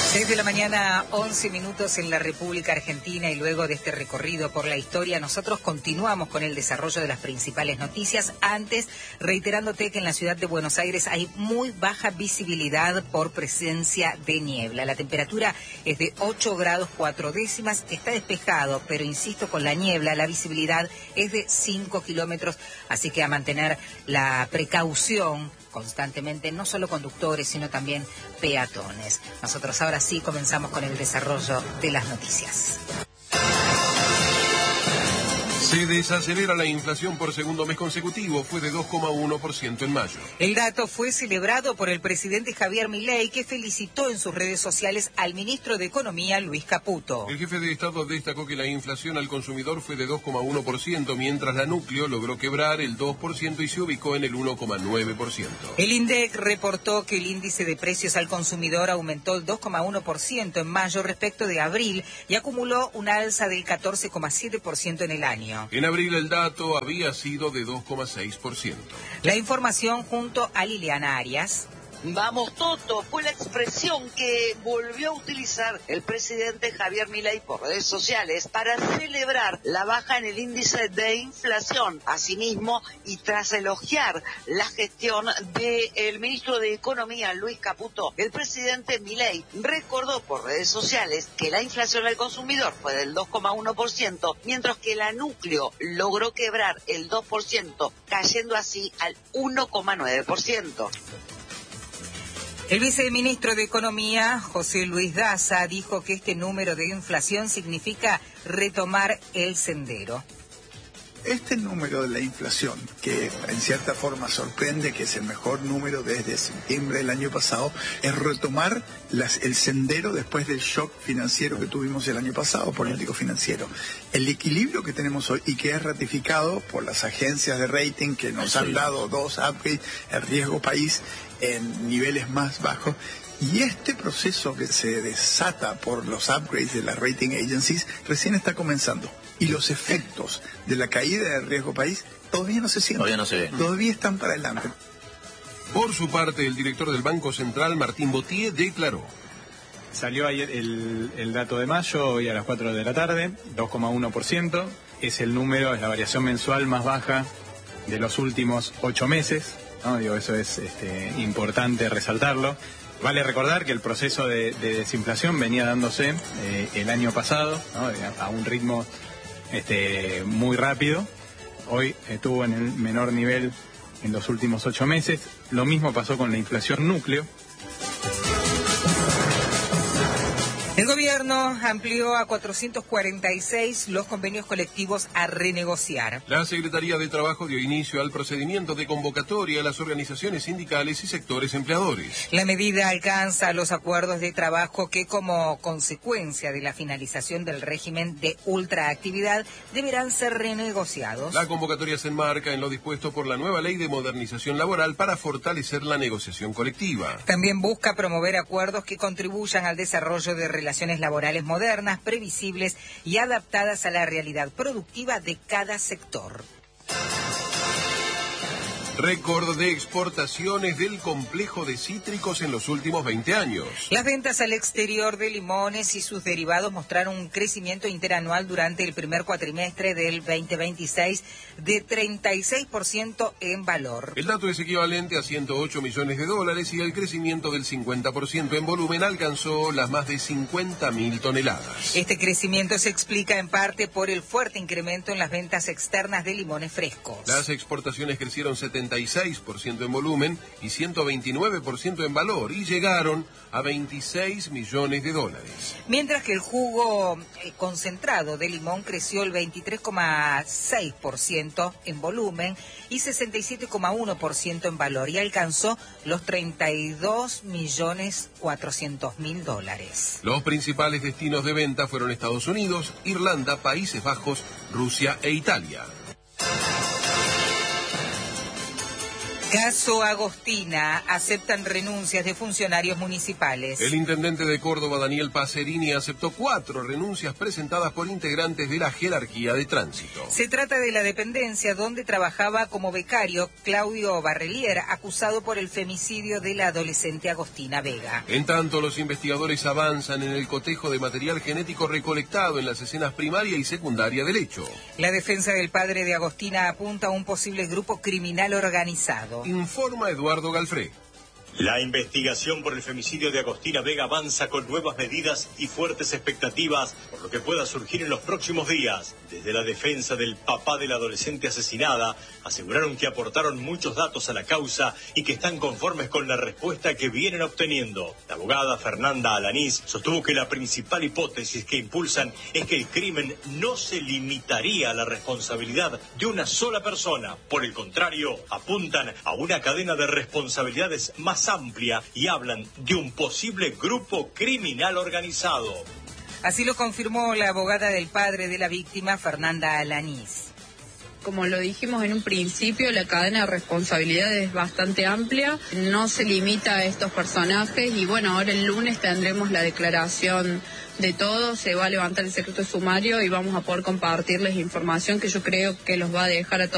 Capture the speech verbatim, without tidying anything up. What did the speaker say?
seis de la mañana, once minutos en la República Argentina, y luego de este recorrido por la historia, nosotros continuamos con el desarrollo de las principales noticias. Antes, reiterándote que en la ciudad de Buenos Aires hay muy baja visibilidad por presencia de niebla. La temperatura es de ocho grados cuatro décimas, está despejado, pero insisto, con la niebla la visibilidad es de cinco kilómetros, así que a mantener la precaución constantemente, no solo conductores, sino también peatones. Nosotros ahora sí comenzamos con el desarrollo de las noticias. Se desacelera la inflación por segundo mes consecutivo, fue de dos coma uno por ciento en mayo. El dato fue celebrado por el presidente Javier Milei, que felicitó en sus redes sociales al ministro de Economía, Luis Caputo. El jefe de Estado destacó que la inflación al consumidor fue de dos coma uno por ciento, mientras la núcleo logró quebrar el dos por ciento y se ubicó en el uno coma nueve por ciento. El INDEC reportó que el índice de precios al consumidor aumentó el dos coma uno por ciento en mayo respecto de abril y acumuló una alza del catorce coma siete por ciento en el año. En abril el dato había sido de dos coma seis por ciento. La información junto a Liliana Arias. Vamos Toto fue la expresión que volvió a utilizar el presidente Javier Milei por redes sociales para celebrar la baja en el índice de inflación. Asimismo, y tras elogiar la gestión del ministro de Economía, Luis Caputo, el presidente Milei recordó por redes sociales que la inflación al consumidor fue del dos coma uno por ciento, mientras que la núcleo logró quebrar el dos por ciento, cayendo así al uno coma nueve por ciento. El viceministro de Economía, José Luis Daza, dijo que este número de inflación significa retomar el sendero. Este número de la inflación, que en cierta forma sorprende, que es el mejor número desde septiembre del año pasado, es retomar las, el sendero después del shock financiero que tuvimos el año pasado, político financiero. El equilibrio que tenemos hoy y que es ratificado por las agencias de rating que nos han dado dos upgrades, el riesgo país en niveles más bajos. Y este proceso que se desata por los upgrades de las rating agencies recién está comenzando. Y los efectos de la caída del riesgo país todavía no se sienten. Todavía no se ve. Todavía están para adelante. Por su parte, el director del Banco Central, Martín Botier, declaró. Salió ayer el, el dato de mayo, hoy a las cuatro de la tarde, dos coma uno por ciento. Es el número, es la variación mensual más baja de los últimos ocho meses. ¿No? Digo, eso es este, importante resaltarlo. Vale recordar que el proceso de, de desinflación venía dándose eh, el año pasado, ¿no? a un ritmo este, muy rápido. Hoy estuvo en el menor nivel en los últimos ocho meses. Lo mismo pasó con la inflación núcleo. El gobierno amplió a cuatrocientos cuarenta y seis los convenios colectivos a renegociar. La Secretaría de Trabajo dio inicio al procedimiento de convocatoria a las organizaciones sindicales y sectores empleadores. La medida alcanza los acuerdos de trabajo que, como consecuencia de la finalización del régimen de ultraactividad, deberán ser renegociados. La convocatoria se enmarca en lo dispuesto por la nueva Ley de Modernización Laboral para fortalecer la negociación colectiva. También busca promover acuerdos que contribuyan al desarrollo de relaciones relaciones laborales modernas, previsibles y adaptadas a la realidad productiva de cada sector. Récord de exportaciones del complejo de cítricos en los últimos veinte años. Las ventas al exterior de limones y sus derivados mostraron un crecimiento interanual durante el primer cuatrimestre del veinte veintiséis de treinta y seis por ciento en valor. El dato es equivalente a ciento ocho millones de dólares y el crecimiento del cincuenta por ciento en volumen alcanzó las más de cincuenta mil toneladas. Este crecimiento se explica en parte por el fuerte incremento en las ventas externas de limones frescos. Las exportaciones crecieron setenta y seis por ciento en volumen y ciento veintinueve por ciento en valor y llegaron a veintiséis millones de dólares. Mientras que el jugo eh, concentrado de limón creció el veintitrés coma seis por ciento en volumen y sesenta y siete coma uno por ciento en valor y alcanzó los treinta y dos millones cuatrocientos mil dólares. Los principales destinos de venta fueron Estados Unidos, Irlanda, Países Bajos, Rusia e Italia. Caso Agostina, aceptan renuncias de funcionarios municipales. El intendente de Córdoba, Daniel Pacerini, aceptó cuatro renuncias presentadas por integrantes de la jerarquía de tránsito. Se trata de la dependencia donde trabajaba como becario Claudio Barrelier, acusado por el femicidio de la adolescente Agostina Vega. En tanto, los investigadores avanzan en el cotejo de material genético recolectado en las escenas primaria y secundaria del hecho. La defensa del padre de Agostina apunta a un posible grupo criminal organizado. Informa Eduardo Galfré. La investigación por el femicidio de Agostina Vega avanza con nuevas medidas y fuertes expectativas por lo que pueda surgir en los próximos días. Desde la defensa del papá de la adolescente asesinada, aseguraron que aportaron muchos datos a la causa y que están conformes con la respuesta que vienen obteniendo. La abogada Fernanda Alanís sostuvo que la principal hipótesis que impulsan es que el crimen no se limitaría a la responsabilidad de una sola persona. Por el contrario, apuntan a una cadena de responsabilidades más amplia y hablan de un posible grupo criminal organizado. Así lo confirmó la abogada del padre de la víctima, Fernanda Alanís. Como lo dijimos en un principio, la cadena de responsabilidad es bastante amplia, no se limita a estos personajes y bueno, ahora el lunes tendremos la declaración de todos, se va a levantar el secreto sumario y vamos a poder compartirles información que yo creo que los va a dejar a todos